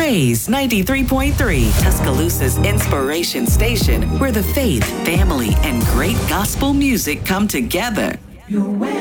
Blaze 93.3, Tuscaloosa's inspiration station, where the faith, family, and great gospel music come together. Your way.